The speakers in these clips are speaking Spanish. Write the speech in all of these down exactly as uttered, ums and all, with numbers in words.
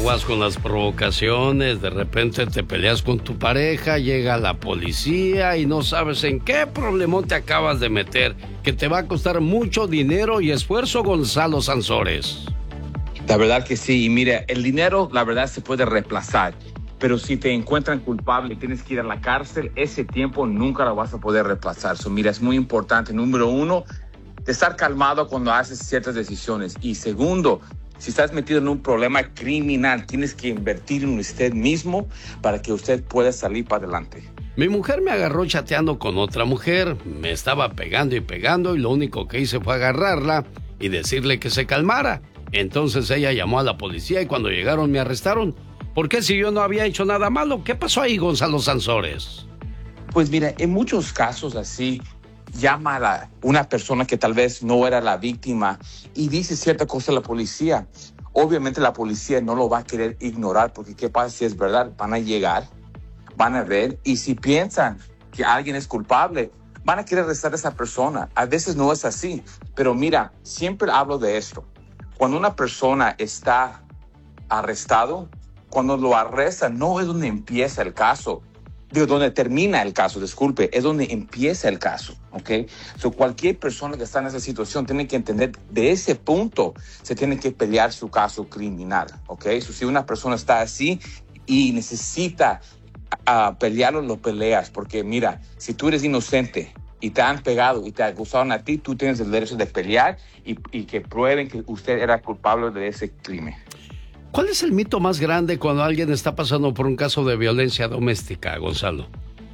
Aguas con las provocaciones, de repente te peleas con tu pareja, llega la policía y no sabes en qué problemón te acabas de meter, que te va a costar mucho dinero y esfuerzo, Gonzalo Sansores. La verdad que sí, y mira, el dinero la verdad se puede reemplazar, pero si te encuentran culpable y tienes que ir a la cárcel, ese tiempo nunca lo vas a poder reemplazar. So, mira, es muy importante, número uno, de estar calmado cuando haces ciertas decisiones, y segundo, si estás metido en un problema criminal, tienes que invertir en usted mismo para que usted pueda salir para adelante. Mi mujer me agarró chateando con otra mujer, me estaba pegando y pegando y lo único que hice fue agarrarla y decirle que se calmara. Entonces ella llamó a la policía y cuando llegaron me arrestaron. ¿Por qué si yo no había hecho nada malo? ¿Qué pasó ahí, Gonzalo Sansores? Pues mira, en muchos casos así, llama a la, una persona que tal vez no era la víctima y dice cierta cosa a la policía. Obviamente la policía no lo va a querer ignorar porque ¿qué pasa si es verdad? Van a llegar, van a ver y si piensan que alguien es culpable, van a querer arrestar a esa persona. A veces no es así, pero mira, siempre hablo de esto. Cuando una persona está arrestado, cuando lo arrestan no es donde empieza el caso. Digo, donde termina el caso, disculpe, es donde empieza el caso, ¿ok? So, cualquier persona que está en esa situación tiene que entender, de ese punto se tiene que pelear su caso criminal, ¿ok? So, si una persona está así y necesita uh, pelearlo, lo peleas, porque mira, si tú eres inocente y te han pegado y te acusaron a ti, tú tienes el derecho de pelear y, y que prueben que usted era culpable de ese crimen. ¿Cuál es el mito más grande cuando alguien está pasando por un caso de violencia doméstica, Gonzalo?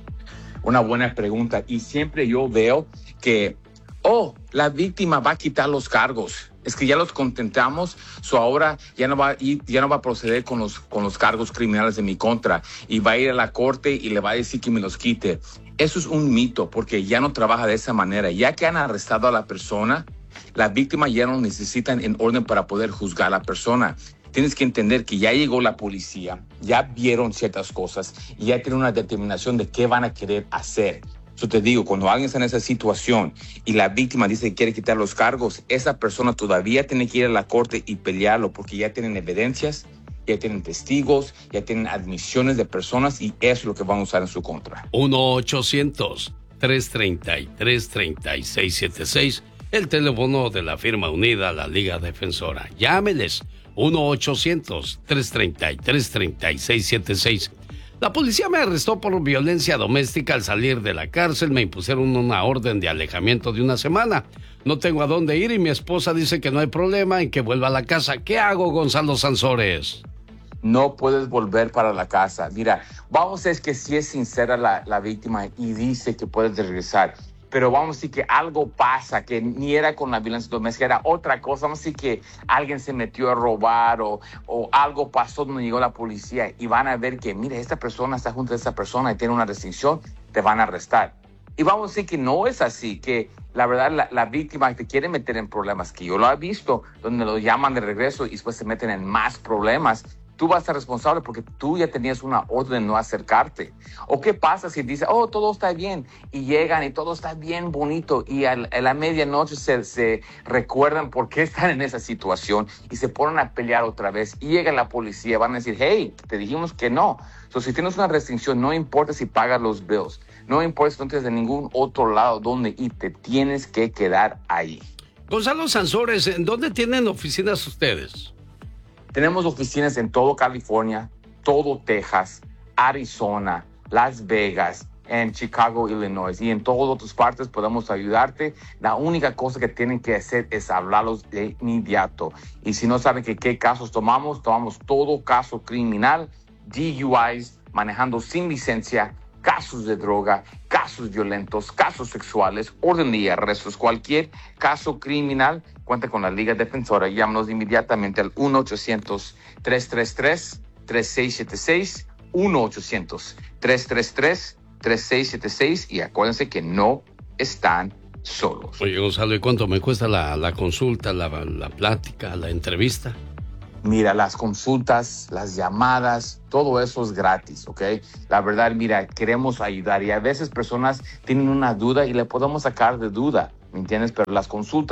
Una buena pregunta. Y siempre yo veo que, oh, la víctima va a quitar los cargos. Es que ya los contentamos, so ahora ya no va a ir, ya no va a proceder con los, con los cargos criminales de mi contra. Y va a ir a la corte y le va a decir que me los quite. Eso es un mito porque ya no trabaja de esa manera. Ya que han arrestado a la persona, la víctima ya no necesitan en orden para poder juzgar a la persona. Tienes que entender que ya llegó la policía, ya vieron ciertas cosas y ya tienen una determinación de qué van a querer hacer. Yo te digo, cuando alguien está en esa situación y la víctima dice que quiere quitar los cargos, esa persona todavía tiene que ir a la corte y pelearlo porque ya tienen evidencias, ya tienen testigos, ya tienen admisiones de personas y eso es lo que van a usar en su contra. uno ochocientos, tres treinta y tres, treinta y seis setenta y seis, el teléfono de la firma unida, la Liga Defensora. Llámeles. uno ochocientos, tres treinta y tres, treinta y seis setenta y seis. La policía me arrestó por violencia doméstica al salir de la cárcel. Me impusieron una orden de alejamiento de una semana. No tengo a dónde ir y mi esposa dice que no hay problema en que vuelva a la casa. ¿Qué hago, Gonzalo Sansores? No puedes volver para la casa. Mira, vamos a decir que si es sincera la, la víctima y dice que puedes regresar. Pero vamos a decir que algo pasa, que ni era con la violencia doméstica, era otra cosa. Vamos a decir que alguien se metió a robar o, o algo pasó donde llegó la policía y van a ver que, mira, esta persona está junto a esta persona y tiene una restricción, te van a arrestar. Y vamos a decir que no es así, que la verdad la, la víctima te quiere meter en problemas, que yo lo he visto, donde lo llaman de regreso y después se meten en más problemas. Tú vas a ser responsable porque tú ya tenías una orden de no acercarte. ¿O qué pasa si dice, oh, todo está bien? Y llegan y todo está bien bonito y a, a la medianoche se, se recuerdan por qué están en esa situación y se ponen a pelear otra vez. Y llega la policía, van a decir, hey, te dijimos que no. So, si tienes una restricción, no importa si pagas los bills, no importa si no tienes de ningún otro lado donde ir, te tienes que quedar ahí. Gonzalo Sansores, ¿en dónde tienen oficinas ustedes? Tenemos oficinas en todo California, todo Texas, Arizona, Las Vegas, en Chicago, Illinois. Y en todas otras partes podemos ayudarte. La única cosa que tienen que hacer es hablarlos de inmediato. Y si no saben que qué casos tomamos, tomamos todo caso criminal, D U Is, manejando sin licencia, casos de droga, casos violentos, casos sexuales, orden de arrestos, cualquier caso criminal. Cuenta con la Liga Defensora. Llámanos inmediatamente al uno ochocientos, tres tres tres, tres seis siete seis, uno ochocientos, tres tres tres, tres seis siete seis y acuérdense que no están solos. Oye, Gonzalo, ¿y cuánto me cuesta la, la consulta, la, la plática, la entrevista? Mira, las consultas, las llamadas, todo eso es gratis, ¿ok? La verdad, mira, queremos ayudar y a veces personas tienen una duda y le podemos sacar de duda, ¿me entiendes? Pero las consultas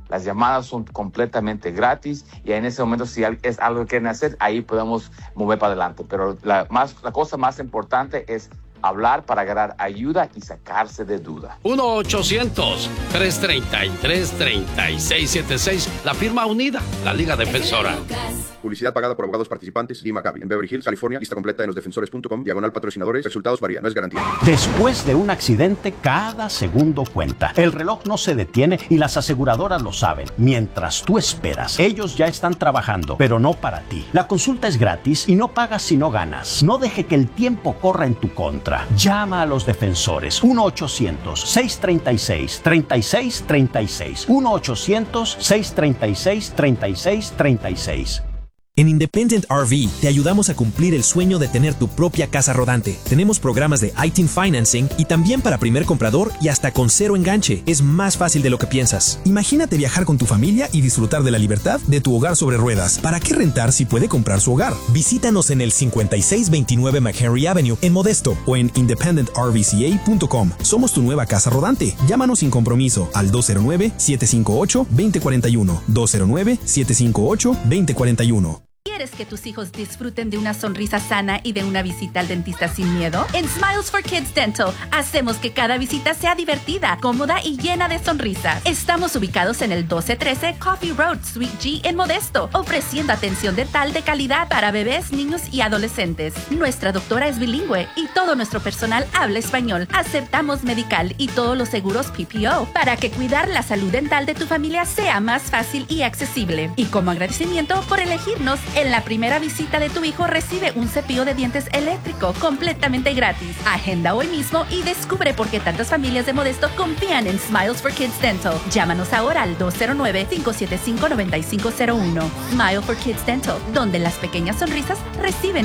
Las llamadas son completamente gratis y en ese momento si es algo que quieren hacer, ahí podemos mover para adelante. Pero la, más, la cosa más importante es hablar para agarrar ayuda y sacarse de duda. uno ochocientos, tres treinta y tres, treinta y seis setenta y seis. La firma unida, la Liga Defensora. Publicidad pagada por abogados participantes. Lee Maccabi, en Beverly Hills, California. Lista completa en los defensores punto com. Diagonal patrocinadores. Resultados varían. No es garantía. Después de un accidente, cada segundo cuenta. El reloj no se detiene y las aseguradoras lo saben. Mientras tú esperas, ellos ya están trabajando, pero no para ti. La consulta es gratis y no pagas si no ganas. No deje que el tiempo corra en tu contra. Llama a los defensores. uno ochocientos, seiscientos treinta y seis, treinta y seis treinta y seis. uno ochocientos, seiscientos treinta y seis, treinta y seis treinta y seis. En Independent R V te ayudamos a cumplir el sueño de tener tu propia casa rodante. Tenemos programas de I T I N Financing y también para primer comprador y hasta con cero enganche. Es más fácil de lo que piensas. Imagínate viajar con tu familia y disfrutar de la libertad de tu hogar sobre ruedas. ¿Para qué rentar si puede comprar su hogar? Visítanos en el cincuenta y seis veintinueve McHenry Avenue en Modesto o en independent r v c a punto com. Somos tu nueva casa rodante. Llámanos sin compromiso al dos cero nueve, siete cinco ocho, dos cero cuatro uno. dos cero nueve, siete cinco ocho, dos cero cuatro uno. ¿Quieres que tus hijos disfruten de una sonrisa sana y de una visita al dentista sin miedo? En Smiles for Kids Dental hacemos que cada visita sea divertida, cómoda y llena de sonrisas. Estamos ubicados en el doce trece Coffee Road, Suite G en Modesto, ofreciendo atención dental de calidad para bebés, niños y adolescentes. Nuestra doctora es bilingüe y todo nuestro personal habla español. Aceptamos medical y todos los seguros P P O para que cuidar la salud dental de tu familia sea más fácil y accesible. Y como agradecimiento por elegirnos, en la primera visita de tu hijo recibe un cepillo de dientes eléctrico completamente gratis. Agenda hoy mismo y descubre por qué tantas familias de Modesto confían en Smiles for Kids Dental. Llámanos ahora al dos cero nueve, cinco siete cinco, nueve cinco cero uno. Smile for Kids Dental, donde las pequeñas sonrisas reciben